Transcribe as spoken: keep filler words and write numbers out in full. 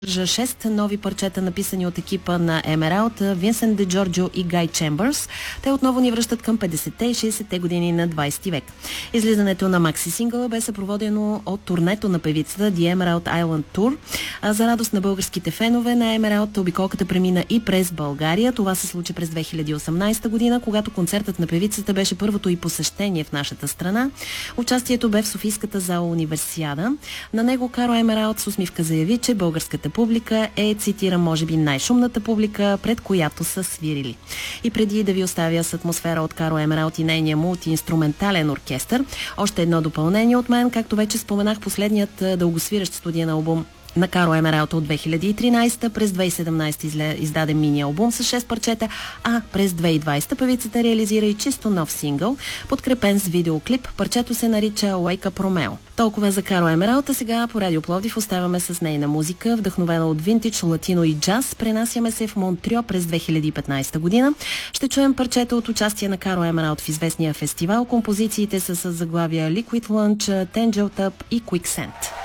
шест нови парчета, написани от екипа на Емералд, Винсент де Джорджо и Гай Чембърс. Те отново ни връщат към петдесетте и шейсетте години на двайсети век. Излизането на макси сингъла бе съпроводено от турнето на певицата The Emerald Island Tour. А за радост на българските фенове на Емералд, обиколката премина и през България. Това се случи през две хиляди и осемнайсета година, когато концертът на певицата беше първото и посещение в нашата страна. Участието бе в Софийската зала Универсиада. На него Каро Емералд с усмивка заяви, че българската публика е, цитирам, може би най-шумната публика, пред която са свирили. И преди да ви оставя с атмосфера от Каро Емералд и нейния мултиинструментален оркестър, още едно допълнение от мен, както вече споменах, последният дългосвиращ студиен албум на Каро Емералд от две хиляди и тринайсета, през две хиляди и седемнайсета изле, издаде мини-албум с шест парчета, а през две хиляди и двайсета певицата реализира и чисто нов сингъл, подкрепен с видеоклип. Парчето се нарича Wake Up Romeo. Толкова за Каро Емералд, а сега по Радио Пловдив оставаме с нейна музика, вдъхновена от винтидж, латино и джаз. Пренасяме се в Монтрьо през две хиляди и петнайсета година. Ще чуем парчета от участие на Каро Емералд в известния фестивал. Композициите са с заглавия Liquid Lunch, Tangled Up и Quicksand.